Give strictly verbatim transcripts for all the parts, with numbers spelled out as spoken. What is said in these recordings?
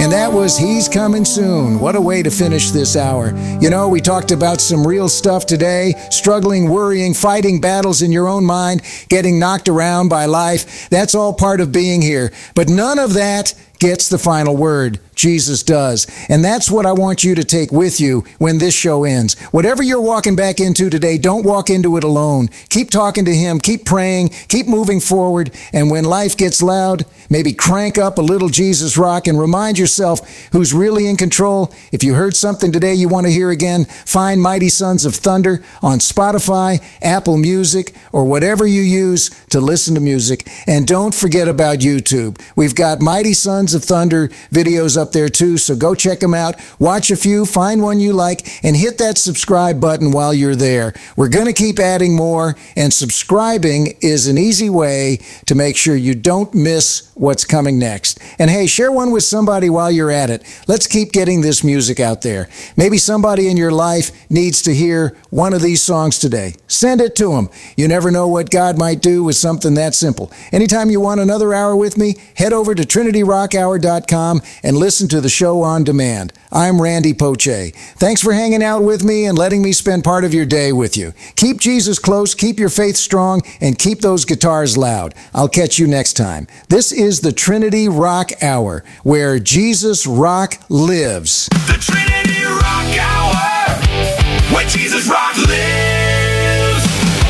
And that was He's Coming Soon. What a way to finish this hour. You know, we talked about some real stuff today, struggling, worrying, fighting battles in your own mind, getting knocked around by life. That's all part of being here. But none of that gets the final word. Jesus does. And that's what I want you to take with you when this show ends. Whatever you're walking back into today, don't walk into it alone. Keep talking to Him, keep praying, keep moving forward, and when life gets loud, maybe crank up a little Jesus rock and remind yourself who's really in control. If you heard something today you want to hear again, find Mighty Sons of Thunder on Spotify, Apple Music, or whatever you use to listen to music. And don't forget about YouTube. We've got Mighty Sons of Thunder videos up there too, so go check them out. Watch a few, find one you like, and hit that subscribe button while you're there. We're going to keep adding more, and subscribing is an easy way to make sure you don't miss what's coming next. And hey, share one with somebody while you're at it. Let's keep getting this music out there. Maybe somebody in your life needs to hear one of these songs today. Send it to them. You never know what God might do with something that simple. Anytime you want another hour with me, head over to trinity rock hour dot com and listen to the show on demand. I'm Randy Poche. Thanks for hanging out with me and letting me spend part of your day with you. Keep Jesus close, keep your faith strong, and keep those guitars loud. I'll catch you next time. This is the Trinity Rock Hour, where Jesus Rock lives. The Trinity Rock Hour, where Jesus Rock lives.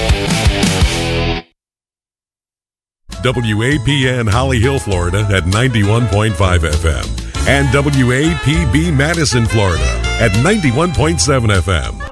W A P N Holly Hill, Florida at ninety-one point five F M. And W A P B Madison, Florida at ninety-one point seven F M.